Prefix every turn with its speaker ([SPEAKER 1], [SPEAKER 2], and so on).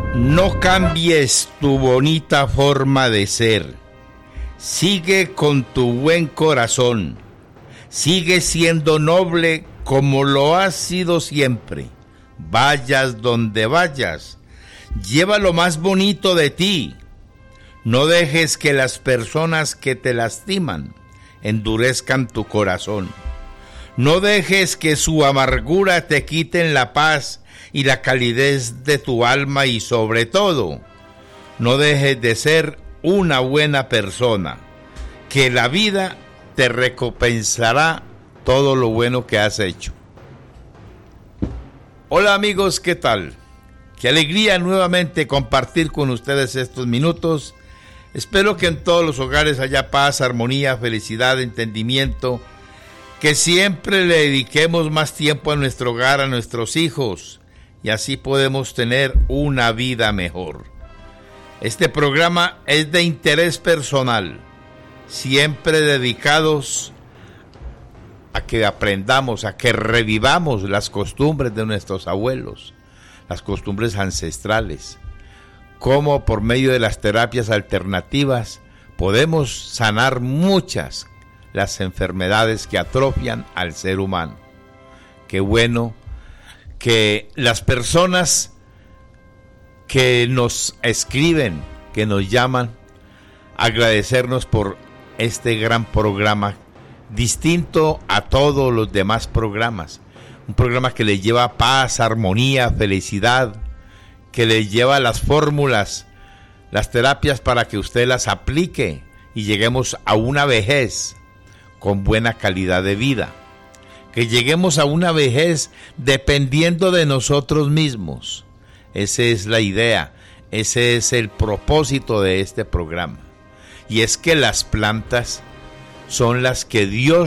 [SPEAKER 1] No cambies tu bonita forma de ser. Sigue con tu buen corazón. Sigue siendo noble como lo has sido siempre. Vayas donde vayas, lleva lo más bonito de ti. No dejes que las personas que te lastiman endurezcan tu corazón. No dejes que su amargura te quiten la paz y la calidez de tu alma, y sobre todo, no dejes de ser una buena persona, que la vida te recompensará todo lo bueno que has hecho. Hola amigos, ¿qué tal? Qué alegría nuevamente compartir con ustedes estos minutos. Espero que en todos los hogares haya paz, armonía, felicidad, entendimiento, que siempre le dediquemos más tiempo a nuestro hogar, a nuestros hijos, y así podemos tener una vida mejor. Este programa es de interés personal, siempre dedicados a que aprendamos, a que revivamos las costumbres de nuestros abuelos, las costumbres ancestrales, cómo por medio de las terapias alternativas podemos sanar muchas las enfermedades que atrofian al ser humano. Qué bueno que las personas que nos escriben, que nos llaman, agradecernos por este gran programa, distinto a todos los demás programas. Un programa que les lleva paz, armonía, felicidad, que les lleva las fórmulas, las terapias para que usted las aplique y lleguemos a una vejez con buena calidad de vida. Que lleguemos a una vejez dependiendo de nosotros mismos. Esa es la idea, ese es el propósito de este programa. Y es que las plantas son las que Dios